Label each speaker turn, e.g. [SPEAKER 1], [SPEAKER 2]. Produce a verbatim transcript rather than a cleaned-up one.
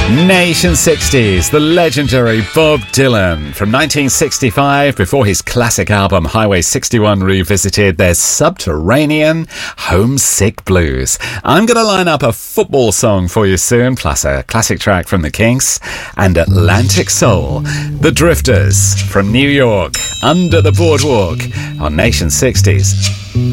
[SPEAKER 1] Nation sixties, the legendary Bob Dylan. From nineteen sixty-five, before his classic album Highway sixty-one Revisited, there's Subterranean, Homesick Blues. I'm going to line up a football song for you soon, plus a classic track from the Kinks and Atlantic Soul. The Drifters from New York, Under the Boardwalk on Nation sixties.